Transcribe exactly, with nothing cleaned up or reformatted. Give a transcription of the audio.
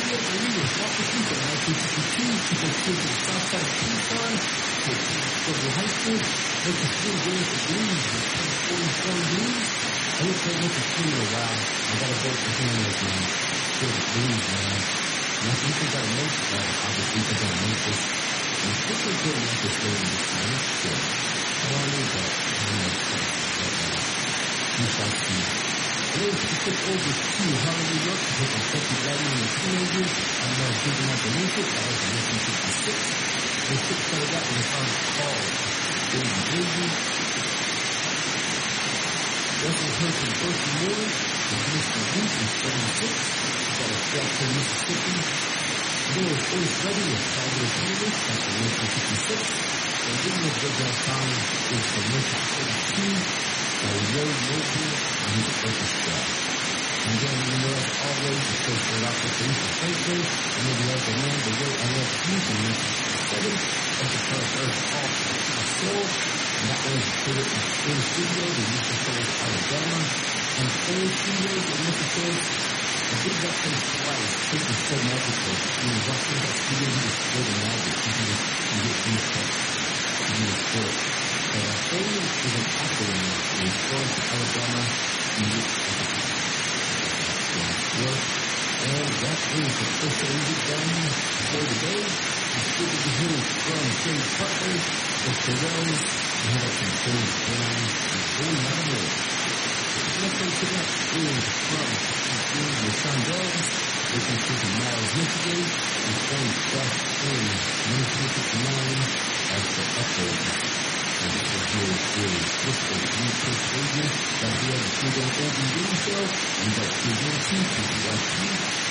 Field, the Eagles walk the Super nineteen fifty-two, people school to the south side of Tucson, to Silver High School, went to school going to Blues, with forty-four Blues. I looked at Mister Studio, wow, I got to vote for him as my favorite Blues, man. And I think they got to make that, obviously, they're going to make this. And this is good with this game this time, it's good. I don't need that, I don't know, but, uh, we shall see. Today, we took over to Harlem, New York, to take on Kentucky Valley and the Teenagers. I'm now thinking about the music, that was in nineteen sixty-six. They took part of that when the song called Baby Baby. Russell heard from Berkeley Moore, and Mister Booth in seventy-six. Got a track from Mississippi. There was Otis Redding with Fabulous Universe, back in nineteen fifty-six. And Video Breakdown Song is from nineteen forty-two by Yo Noble and his orchestra. And then, you know, as always, the first word off with Lisa Franklin, and then we have the man, the way I love you from nineteen fifty-seven. That's the first word off of Soul. And that was recorded in Spring Studios in Mississauga, Alabama. And Spring Studios in Mississauga. I think that place twice. It was so magical. When you walk in that studio, you just feel the magic. You can just you get used to it. You just feel it. But uh, Foley is an actor in this. In Florence, Alabama. You get work. And that is the first thing we get done for today. It's good to be here from Shade Partners, the Terrells, we have some James Brown, and Boy Mother. Next one to that is from the Shondells. They can take in Miles, Michigan, and formed back in nineteen fifty-nine as the Echoes. And this is really, really difficult to use this agent that we have the Freedom Open Video Show, and that Freedom T V watch